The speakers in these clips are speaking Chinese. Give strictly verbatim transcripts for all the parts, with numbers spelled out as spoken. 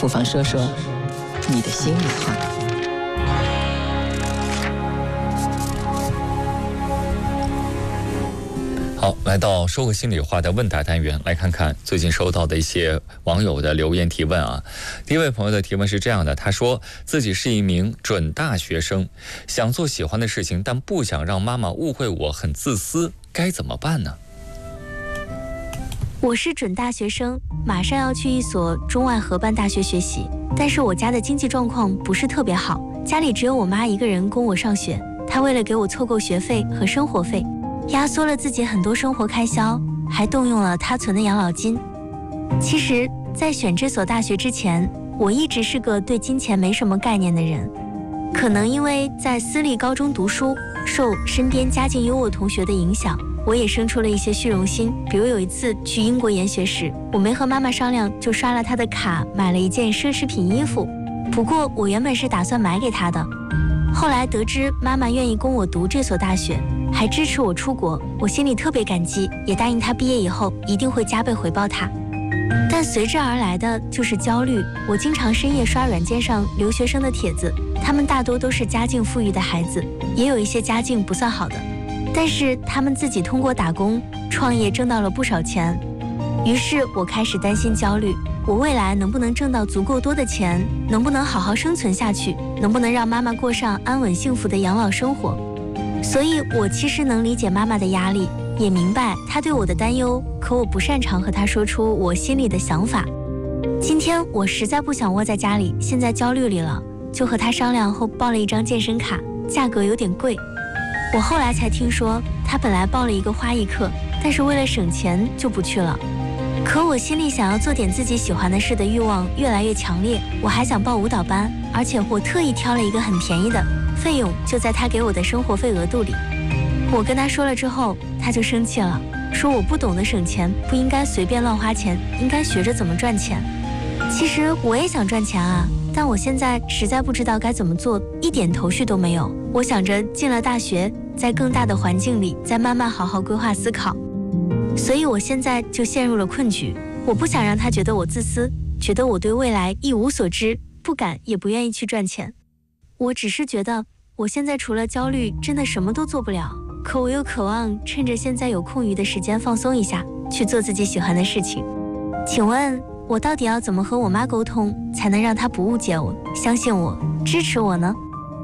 不妨说说你的心里话。 好，来到说个心里话的问答单元，来看看最近收到的一些网友的留言提问啊。第一位朋友的提问是这样的，他说自己是一名准大学生，想做喜欢的事情，但不想让妈妈误会我很自私，该怎么办呢？ 我是准大学生，马上要去一所中外合办大学学习，但是我家的经济状况不是特别好，家里只有我妈一个人供我上学，她为了给我凑够学费和生活费，压缩了自己很多生活开销，还动用了她存的养老金。其实，在选这所大学之前，我一直是个对金钱没什么概念的人。可能因为在私立高中读书，受身边家境优渥同学的影响，我也生出了一些虚荣心。比如有一次去英国研学时，我没和妈妈商量，就刷了她的卡，买了一件奢侈品衣服。不过我原本是打算买给她的。后来得知妈妈愿意供我读这所大学，还支持我出国，我心里特别感激，也答应她毕业以后一定会加倍回报她。但随之而来的就是焦虑，我经常深夜刷软件上留学生的帖子，他们大多都是家境富裕的孩子，也有一些家境不算好的，但是他们自己通过打工创业挣到了不少钱。于是我开始担心焦虑，我未来能不能挣到足够多的钱，能不能好好生存下去，能不能让妈妈过上安稳幸福的养老生活。所以我其实能理解妈妈的压力，也明白她对我的担忧，可我不擅长和她说出我心里的想法。今天我实在不想窝在家里，现在焦虑里了，就和她商量后报了一张健身卡，价格有点贵。我后来才听说，她本来报了一个花艺课，但是为了省钱就不去了。可我心里想要做点自己喜欢的事的欲望越来越强烈，我还想报舞蹈班，而且我特意挑了一个很便宜的，费用就在她给我的生活费额度里。我跟她说了之后，她就生气了，说我不懂得省钱，不应该随便乱花钱，应该学着怎么赚钱。其实我也想赚钱啊，但我现在实在不知道该怎么做，一点头绪都没有。我想着进了大学，在更大的环境里再慢慢好好规划思考。所以我现在就陷入了困局，我不想让他觉得我自私，觉得我对未来一无所知，不敢也不愿意去赚钱。我只是觉得我现在除了焦虑真的什么都做不了，可我又渴望趁着现在有空余的时间放松一下，去做自己喜欢的事情。请问我到底要怎么和我妈沟通，才能让她不误解我，相信我，支持我呢？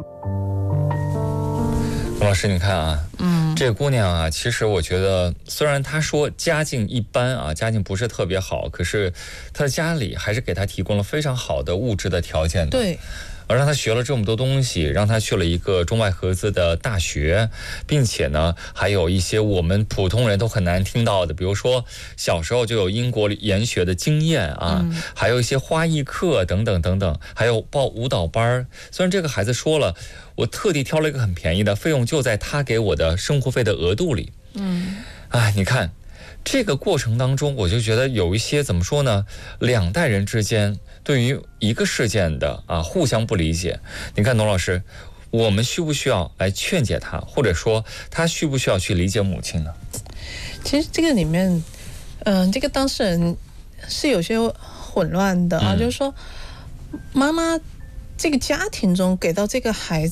王老师你看啊，嗯，这个姑娘啊，其实我觉得虽然她说家境一般啊，家境不是特别好，可是她的家里还是给她提供了非常好的物质的条件的。 对， 而让他学了这么多东西，让他去了一个中外合资的大学，并且呢还有一些我们普通人都很难听到的，比如说小时候就有英国研学的经验啊、嗯、还有一些花艺课等等等等，还有报舞蹈班。虽然这个孩子说了，我特地挑了一个很便宜的，费用就在他给我的生活费的额度里。嗯，哎，你看这个过程当中，我就觉得有一些怎么说呢，两代人之间对于一个事件的啊互相不理解。你看董老师，我们需不需要来劝解他，或者说他需不需要去理解母亲呢？ 其实这个里面嗯、呃，这个当事人是有些混乱的啊、嗯、就是说妈妈这个家庭中给到这个孩子